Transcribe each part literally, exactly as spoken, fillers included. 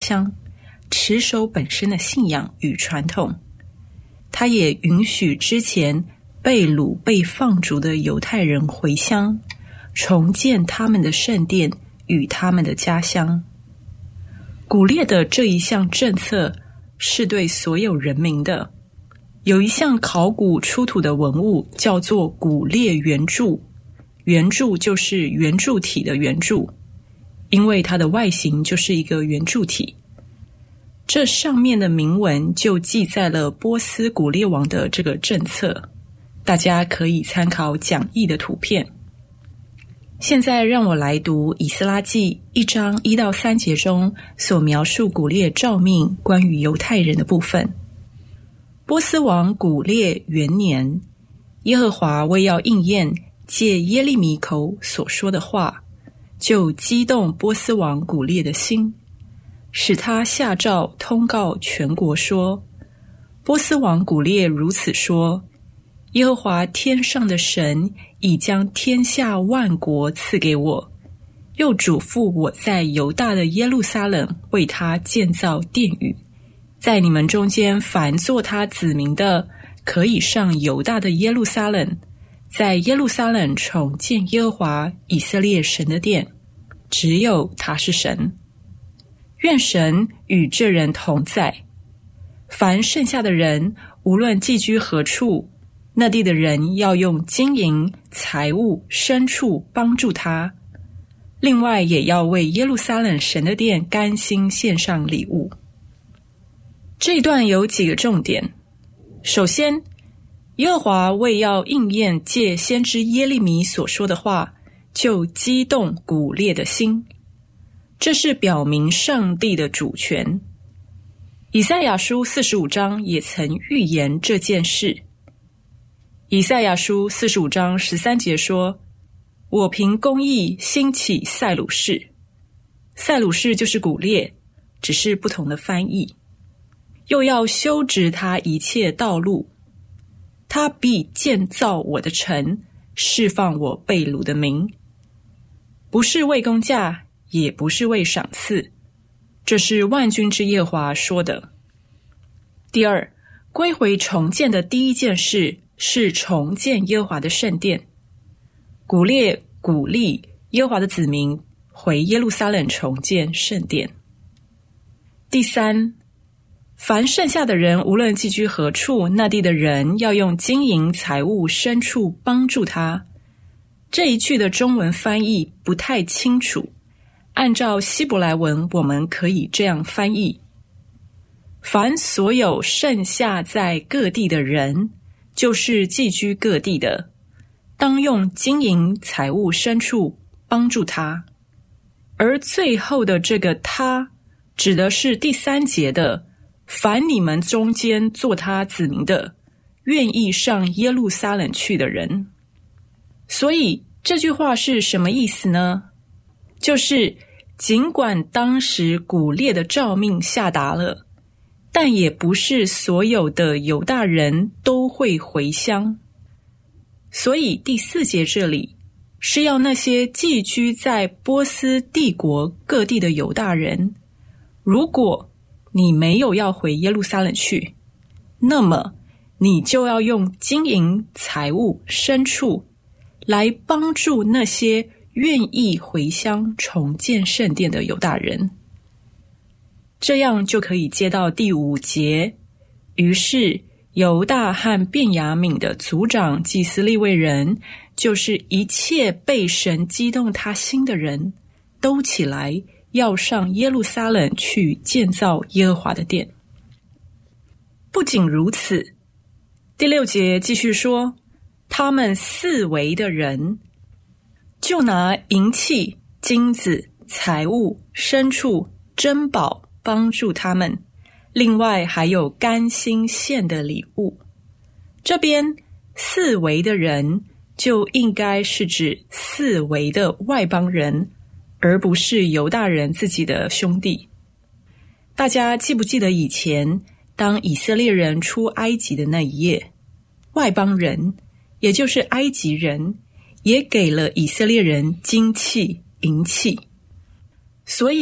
乡，持守本身的信仰与传统。他也允许之前被掳被放逐的犹太人回乡，重建他们的圣殿与他们的家乡。古列的这一项政策是对所有人民的。有一项考古出土的文物叫做古列圆柱，圆柱就是圆柱体的圆柱，因为它的外形就是一个圆柱体。这上面的铭文就记载了波斯古列王的这个政策，大家可以参考讲义的图片。现在让我来读以斯拉记一章一到三节中所描述古列诏命关于犹太人的部分。波斯王古列元年，耶和华为要应验借耶利米口所说的话，就激动波斯王古列的心，使他下诏通告全国说，波斯王古列如此说，耶和华天上的神已将天下万国赐给我，又嘱咐我在犹大的耶路撒冷为他建造殿宇，在你们中间凡做他子民的，可以上犹大的耶路撒冷，在耶路撒冷重建耶和华以色列神的殿，只有他是神。愿神与这人同在。凡剩下的人，无论寄居何处，那地的人要用金银、财物、牲畜帮助他，另外也要为耶路撒冷神的殿甘心献上礼物。这一段有几个重点。首先，耶和华为要应验借先知耶利米所说的话，就激动古列的心，这是表明上帝的主权。以赛亚书四十五章也曾预言这件事。以赛亚书四十五章十三节说，我凭公义兴起塞鲁士。塞鲁士就是古列，只是不同的翻译。又要修直他一切道路，他必建造我的城，释放我被掳的民，不是为公价，也不是为赏赐，这是万军之耶和华说的。第二，归回重建的第一件事是重建耶和华的圣殿。古列鼓励耶和华的子民回耶路撒冷重建圣殿。第三，凡剩下的人，无论寄居何处，那地的人要用金银、财物、牲畜帮助他。这一句的中文翻译不太清楚，按照希伯来文，我们可以这样翻译：凡所有剩下在各地的人，就是寄居各地的，当用金银、财物、牲畜帮助他。而最后的这个他，指的是第三节的凡你们中间做他子民的，愿意上耶路撒冷去的人。所以这句话是什么意思呢？就是尽管当时古列的诏命下达了，但也不是所有的犹大人都会回乡。所以第四节这里是要那些寄居在波斯帝国各地的犹大人，如果你没有要回耶路撒冷去，那么你就要用金银、财物、牲畜来帮助那些愿意回乡重建圣殿的犹大人。这样就可以接到第五节，于是犹大和便雅悯的族长祭司利未人，就是一切被神激动他心的人，都起来要上耶路撒冷去建造耶和华的殿。不仅如此，第六节继续说，他们四围的人就拿银器、金子、财物、牲畜、珍宝帮助他们，另外还有甘心献的礼物。这边四围的人就应该是指四围的外邦人，而不是犹大人自己的兄弟。大家记不记得以前当以色列人出埃及的那一夜，外邦人也就是埃及人也给了以色列人金器、银器。所以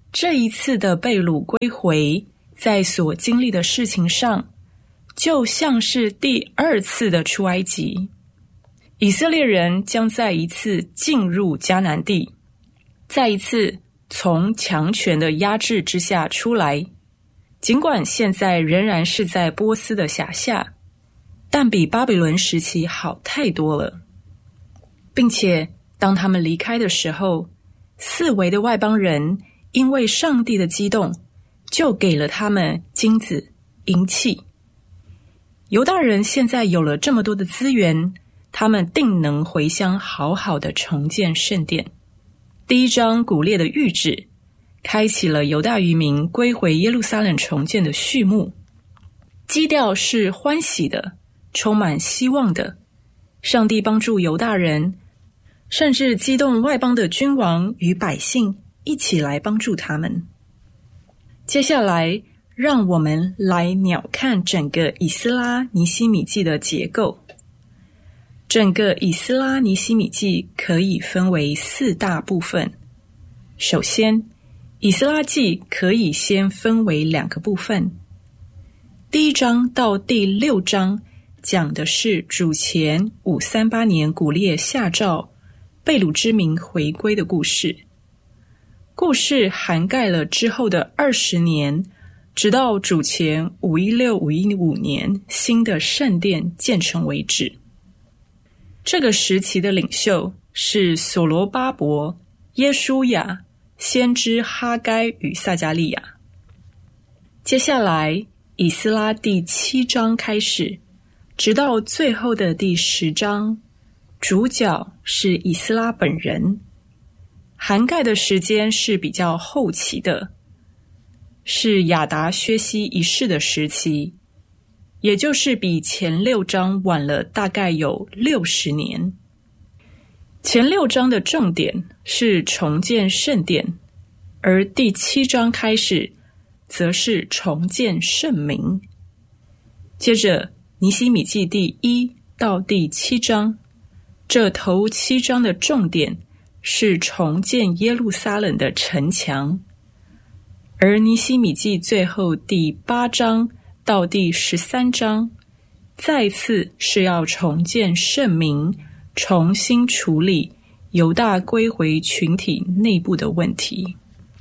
这一次的被掳归回，在所经历的事情上，就像是第二次的出埃及。以色列人将再一次进入迦南地，再一次从强权的压制之下出来。尽管现在仍然是在波斯的辖下，但比巴比伦时期好太多了。并且当他们离开的时候，四围的外邦人因为上帝的激动，就给了他们金子、银器。犹大人现在有了这么多的资源，他们定能回乡好好的重建圣殿。第一章古列的谕旨，开启了犹大渔民归回耶路撒冷重建的序幕。基调是欢喜的，充满希望的。上帝帮助犹大人，甚至激动外邦的君王与百姓一起来帮助他们。接下来让我们来鸟看整个以斯拉尼希米记的结构。整个以斯拉尼希米记可以分为四大部分。首先，以斯拉记可以先分为两个部分。第一章到第六章讲的是主前五三八年古列下诏被掳之民回归的故事。故事涵盖了之后的二十年，直到主前五一六、五一五年新的圣殿建成为止。这个时期的领袖是所罗巴伯、耶书亚、先知哈该与撒迦利亚。接下来以斯拉第七章开始，直到最后的第十章，主角是以斯拉本人。涵盖的时间是比较后期的，是亚达薛西一世的时期，也就是比前六章晚了大概有六十年。前六章的重点是重建圣殿，而第七章开始则是重建圣民。接着尼希米记第一到第七章，这头七章的重点是重建耶路撒冷的城墙，而尼希米记最后第八章到第十三章，再次是要重建圣民，重新处理犹大归回群体内部的问题。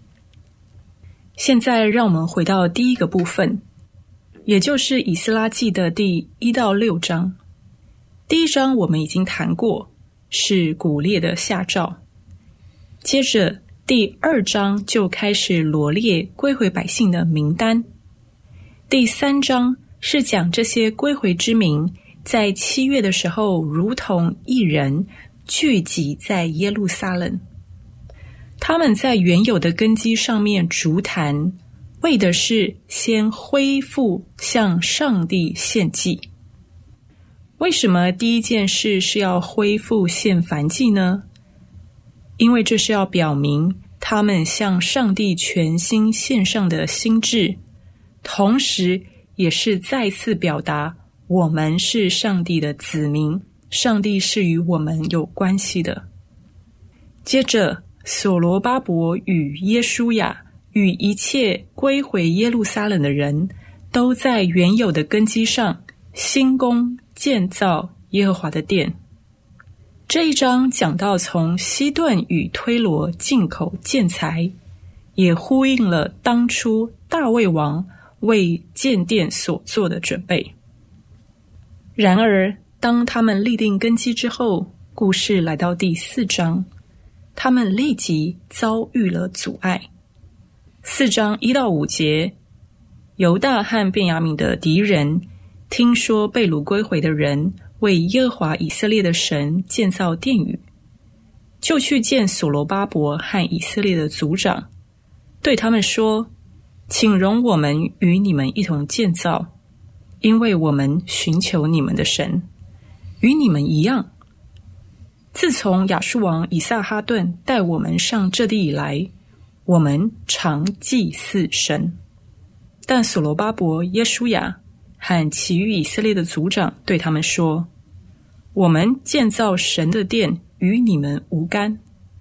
现在让我们回到第一个部分，也就是以斯拉记的第一到六章。第一章我们已经谈过，是古列的下诏。接着第二章就开始罗列归回百姓的名单。第三章是讲这些归回之民在七月的时候如同一人聚集在耶路撒冷。他们在原有的根基上面筑坛，为的是先恢复向上帝献祭。为什么第一件事是要恢复献燔祭呢？因为这是要表明他们向上帝全心献上的心志，同时也是再次表达我们是上帝的子民，上帝是与我们有关系的。接着所罗巴伯与耶书亚与一切归回耶路撒冷的人，都在原有的根基上兴工建造耶和华的殿。这一章讲到从西顿与推罗进口建材，也呼应了当初大卫王为建殿所做的准备。然而当他们立定根基之后，故事来到第四章，他们立即遭遇了阻碍。四章一到五节，犹大和便雅悯的敌人听说被掳归回的人为耶和华以色列的神建造殿宇，就去见所罗巴伯和以色列的族长，对他们说：请容我们与你们一同建造，因为我们寻求你们的神，与你们一样。自从亚述王以撒哈顿带我们上这地以来，我们常祭祀神。但所罗巴伯、耶书亚和其余以色列的族长对他们说：我们建造神的殿与你们无干，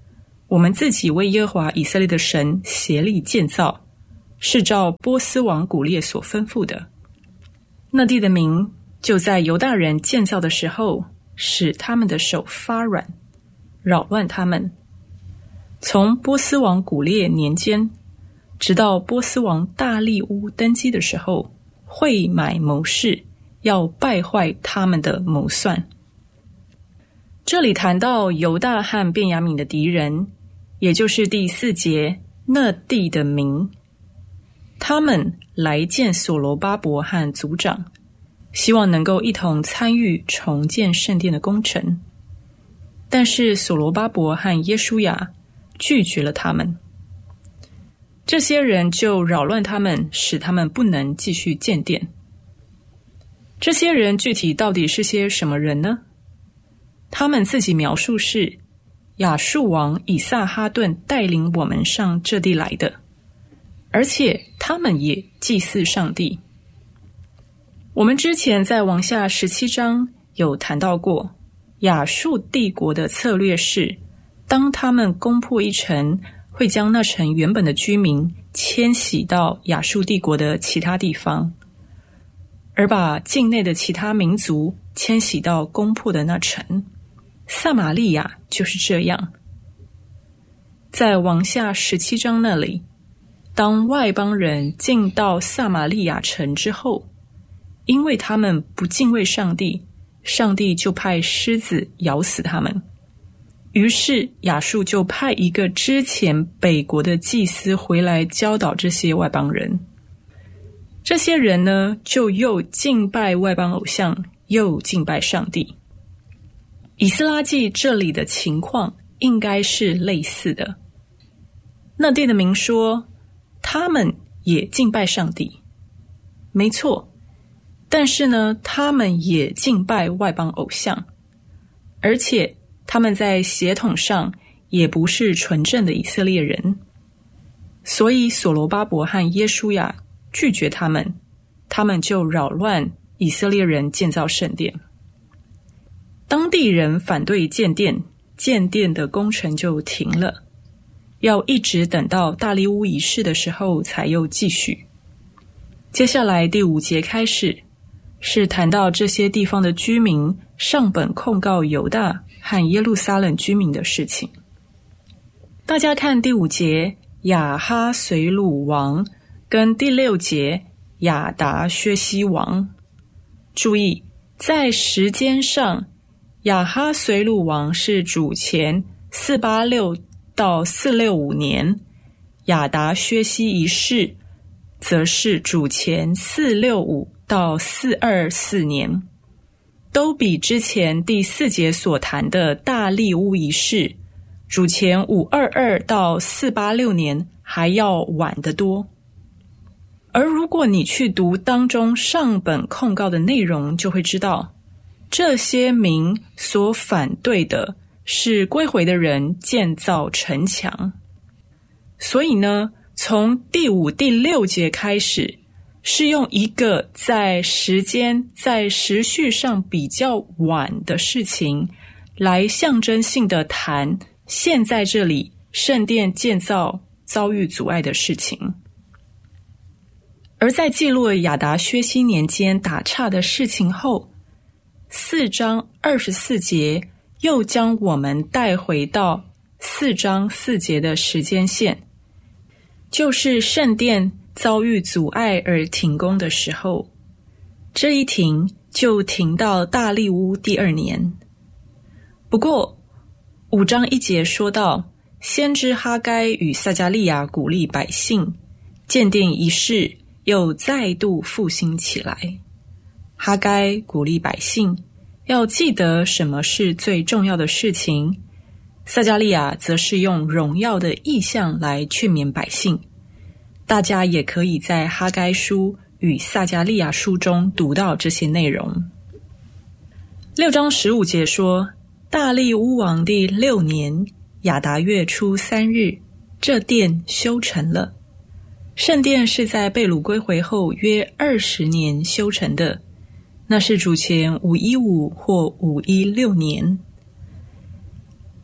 我们自己为耶和华以色列的神协力建造，是照波斯王古列所吩咐的。那地的民就在犹大人建造的时候，使他们的手发软，扰乱他们。从波斯王古列年间，直到波斯王大利乌登基的时候，会买谋士，要败坏他们的谋算。这里谈到犹大和便雅悯的敌人，也就是第四节那地的民，他们来见所罗巴伯和族长，希望能够一同参与重建圣殿的工程。但是所罗巴伯和耶书亚拒绝了他们，这些人就扰乱他们，使他们不能继续建殿。这些人具体到底是些什么人呢？他们自己描述是亚述王以撒哈顿带领我们上这地来的，而且他们也祭祀上帝。我们之前在王下十七章有谈到过，亚述帝国的策略是，当他们攻破一城，会将那城原本的居民迁徙到亚述帝国的其他地方，而把境内的其他民族迁徙到攻破的那城。撒玛利亚就是这样。在王下十七章那里，当外邦人进到撒玛利亚城之后，因为他们不敬畏上帝，上帝就派狮子咬死他们。于是亚述就派一个之前北国的祭司回来教导这些外邦人。这些人呢，就又敬拜外邦偶像，又敬拜上帝。以斯拉记这里的情况应该是类似的。那地的民说，他们也敬拜上帝，没错，但是呢，他们也敬拜外邦偶像，而且他们在血统上也不是纯正的以色列人。所以所罗巴伯和耶书亚拒绝他们，他们就扰乱以色列人建造圣殿。当地人反对建殿，建殿的工程就停了，要一直等到大利乌一世的时候才又继续。接下来第五节开始，是谈到这些地方的居民上本控告犹大和耶路撒冷居民的事情。大家看第五节亚哈随鲁王跟第六节亚达薛西王，注意在时间上，亚哈随鲁王是主前四八六到四六五年，亚达薛西一世则是主前四六五到四二四年，都比之前第四节所谈的大利乌一世主前五二二到四八六年还要晚得多。而如果你去读当中上本控告的内容，就会知道这些民所反对的是归回的人建造城墙。所以呢，从第五、第六节开始，是用一个在时间、在时序上比较晚的事情，来象征性的谈现在这里圣殿建造遭遇阻碍的事情。而在记录亚达薛西年间打岔的事情后，四章二十四节又将我们带回到四章四节的时间线，就是圣殿遭遇阻碍而停工的时候。这一停就停到大利乌第二年。不过五章一节说到，先知哈该与撒迦利亚鼓励百姓，建殿仪式又再度复兴起来。哈该鼓励百姓要记得什么是最重要的事情，撒迦利亚则是用荣耀的意象来劝勉百姓。大家也可以在哈该书与撒迦利亚书中读到这些内容。六章十五节说，大利乌王第六年亚达月初三日，这殿修成了。圣殿是在被掳归回后约二十年修成的，那是主前五一五或五一六年。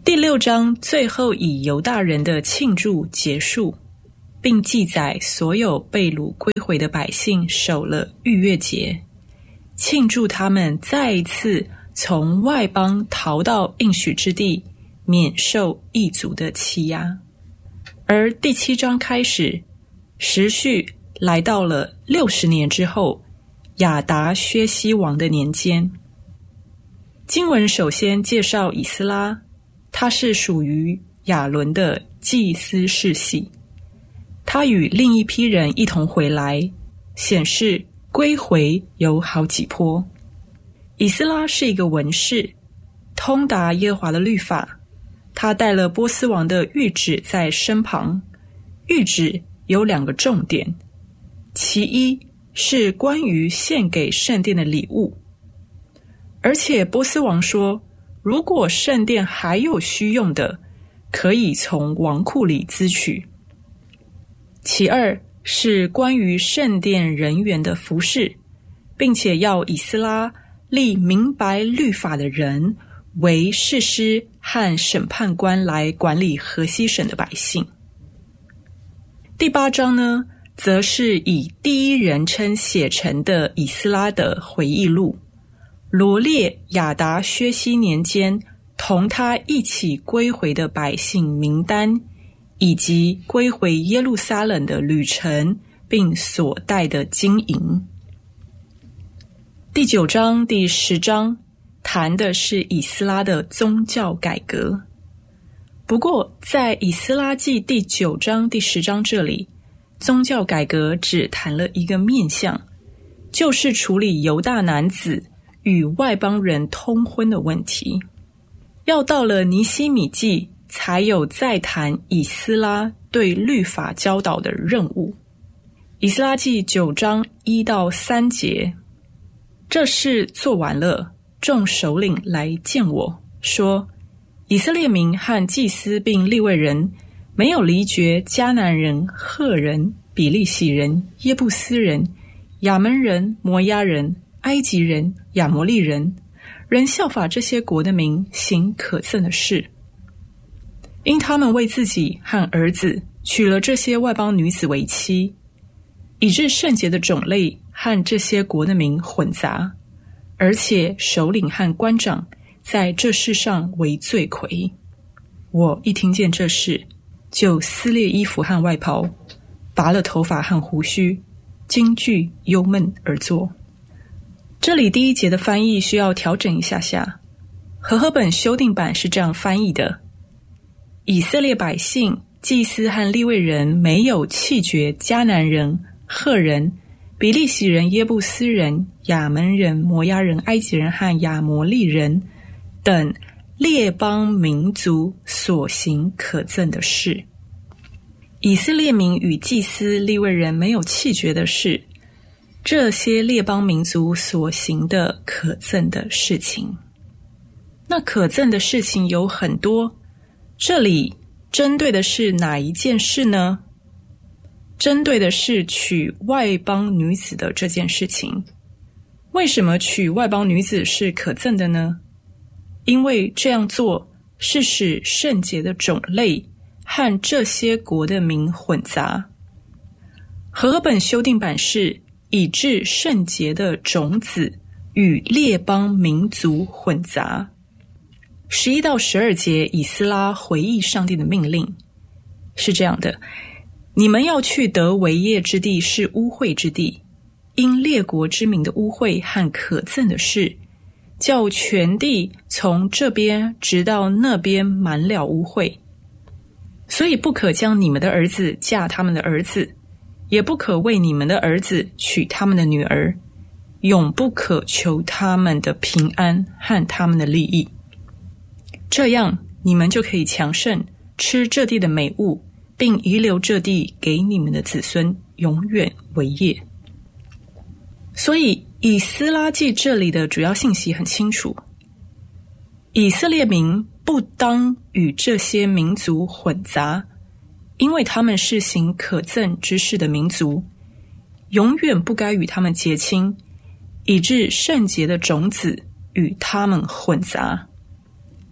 第六章最后以犹大人的庆祝结束，并记载所有被掳归回的百姓守了逾越节，庆祝他们再一次从外邦逃到应许之地，免受异族的欺压。而第七章开始，时序来到了六十年之后，亚达薛西王的年间。经文首先介绍以斯拉，他是属于亚伦的祭司世系，他与另一批人一同回来，显示归回有好几波。以斯拉是一个文士，通达耶和华的律法，他带了波斯王的谕旨在身旁。谕旨有两个重点，其一是关于献给圣殿的礼物，而且波斯王说，如果圣殿还有需用的，可以从王库里支取。其二是关于圣殿人员的服事，并且要以斯拉立明白律法的人为士师和审判官来管理河西省的百姓。第八章呢，则是以第一人称写成的以斯拉的回忆录，罗列亚达薛西年间同他一起归回的百姓名单，以及归回耶路撒冷的旅程，并所带的金银。第九章、第十章谈的是以斯拉的宗教改革。不过在以斯拉记第九章、第十章这里，宗教改革只谈了一个面向，就是处理犹大男子与外邦人通婚的问题。要到了尼希米记，才有再谈以斯拉对律法教导的任务。以斯拉记九章一到三节，这事做完了，众首领来见我，说，以色列民和祭司并利未人没有离绝迦南人、赫人、比利洗人、耶布斯人、亚门人、摩押人、埃及人、亚摩利人，人效法这些国的民行可憎的事，因他们为自己和儿子娶了这些外邦女子为妻，以致圣洁的种类和这些国的民混杂，而且首领和官长在这事上为罪魁。我一听见这事，就撕裂衣服和外袍，拔了头发和胡须，惊惧忧闷而坐。这里第一节的翻译需要调整一下下，和合本修订版是这样翻译的：以色列百姓、祭司和利未人没有弃绝迦南人、赫人、比利洗人、耶布斯人、亚门人、摩押人、埃及人和亚摩利人等列邦民族所行可憎的事。以色列民与祭司利未人没有弃绝的是这些列邦民族所行的可憎的事情。那可憎的事情有很多，这里针对的是哪一件事呢？针对的是娶外邦女子的这件事情。为什么娶外邦女子是可憎的呢？因为这样做是使圣洁的种类和这些国的民混杂。和合本修订版是以致圣洁的种子与列邦民族混杂。十一到十二节，以斯拉回忆上帝的命令是这样的：你们要去得为业之地是污秽之地，因列国之民的污秽和可憎的事，叫全地从这边直到那边满了污秽。所以不可将你们的儿子嫁他们的儿子，也不可为你们的儿子娶他们的女儿，永不可求他们的平安和他们的利益。这样你们就可以强盛，吃这地的美物，并遗留这地给你们的子孙，永远为业。所以以斯拉记这里的主要信息很清楚，以色列民不当与这些民族混杂，因为他们是行可憎之事的民族，永远不该与他们结亲，以致圣洁的种子与他们混杂。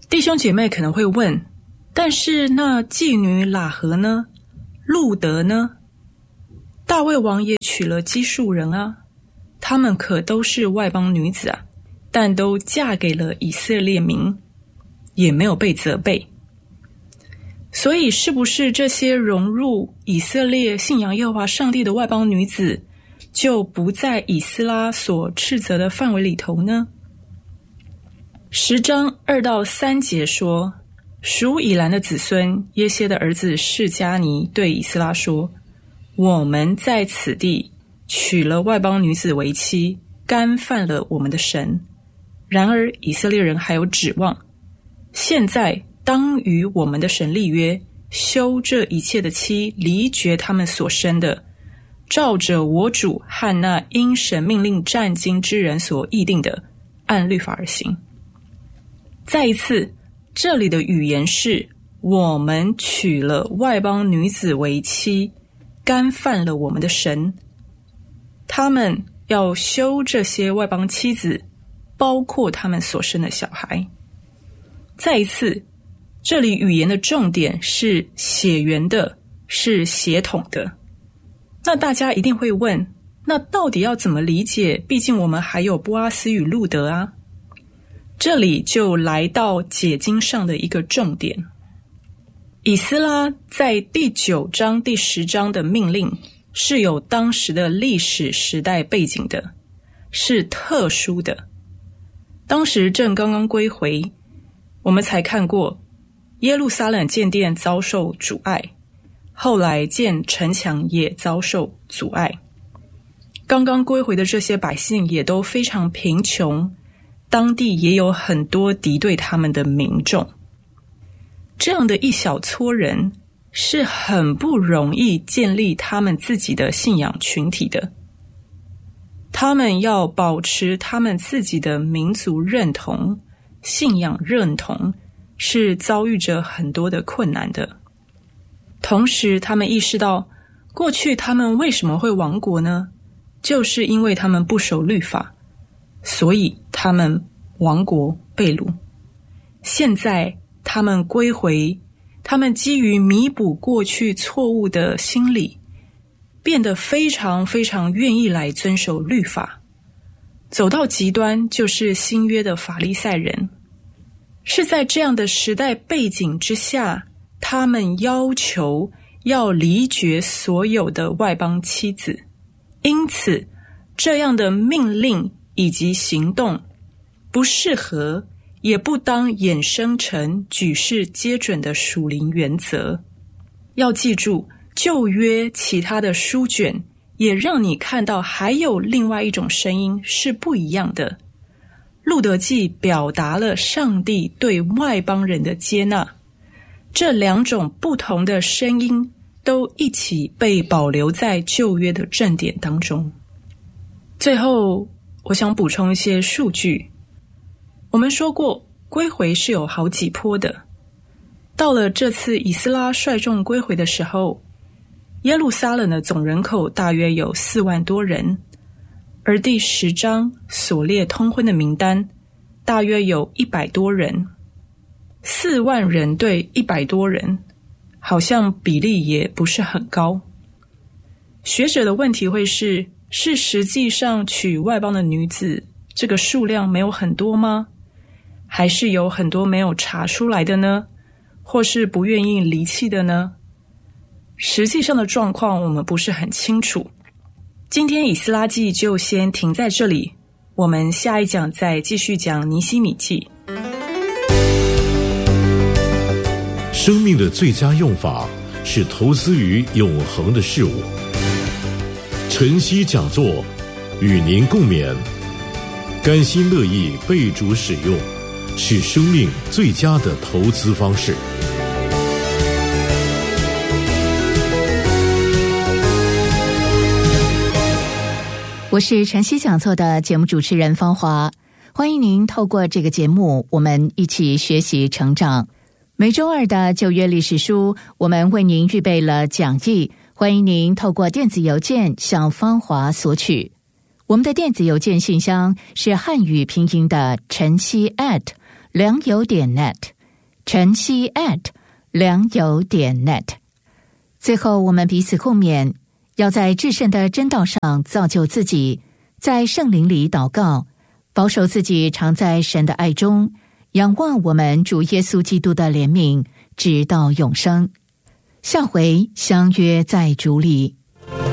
弟兄姐妹可能会问，但是那妓女喇合呢？路得呢？大卫王也娶了基述人啊，他们可都是外邦女子啊，但都嫁给了以色列民，也没有被责备。所以是不是这些融入以色列信仰耶和华上帝的外邦女子就不在以斯拉所斥责的范围里头呢？十章二到三节说，属以兰的子孙耶歇的儿子示迦尼对以斯拉说，我们在此地娶了外邦女子为妻，干犯了我们的神。然而以色列人还有指望，现在当与我们的神立约，休这一切的妻，离绝他们所生的，照着我主和那因神命令战经之人所议定的，按律法而行。再一次，这里的语言是我们娶了外邦女子为妻，干犯了我们的神。他们要休这些外邦妻子，包括他们所生的小孩。再一次，这里语言的重点是血缘的，是血统的。那大家一定会问，那到底要怎么理解？毕竟我们还有波阿斯与路得啊。这里就来到解经上的一个重点。以斯拉在第九章第十章的命令是有当时的历史时代背景的，是特殊的。当时正刚刚归回，我们才看过耶路撒冷建殿遭受阻碍，后来建城墙也遭受阻碍。刚刚归回的这些百姓也都非常贫穷，当地也有很多敌对他们的民众。这样的一小撮人是很不容易建立他们自己的信仰群体的。他们要保持他们自己的民族认同、信仰认同，是遭遇着很多的困难的。同时他们意识到，过去他们为什么会亡国呢？就是因为他们不守律法，所以他们亡国被掳。现在他们归回，他们基于弥补过去错误的心理，变得非常非常愿意来遵守律法。走到极端就是新约的法利赛人。是在这样的时代背景之下，他们要求要离绝所有的外邦妻子。因此这样的命令以及行动不适合，也不当衍生成举世皆准的属灵原则。要记住，旧约其他的书卷也让你看到还有另外一种声音是不一样的。路得记表达了上帝对外邦人的接纳，这两种不同的声音都一起被保留在旧约的正典当中。最后我想补充一些数据。我们说过，归回是有好几波的。到了这次以斯拉率众归回的时候，耶路撒冷的总人口大约有四万多人，而第十章所列通婚的名单大约有一百多人。四万人对一百多人，好像比例也不是很高。学者的问题会是，是实际上娶外邦的女子这个数量没有很多吗？还是有很多没有查出来的呢？或是不愿意离弃的呢？实际上的状况我们不是很清楚。今天以斯拉记就先停在这里，我们下一讲再继续讲尼希米记。 生命的最佳用法是投资于永恒的事物。晨曦讲座与您共勉，甘心乐意被主使用，是生命最佳的投资方式。 我是晨曦讲座的节目主持人芳华，欢迎您透过这个节目，我们一起学习成长。每周二的旧约历史书，我们为您预备了讲义，欢迎您透过电子邮件向芳华索取。我们的电子邮件信箱是汉语拼音的晨曦 at 良友点 net， 晨曦 at 良友点 net。 最后我们彼此共勉，要在至圣的真道上造就自己，在圣灵里祷告，保守自己常在神的爱中，仰望我们主耶稣基督的怜悯，直到永生。下回相约在主里。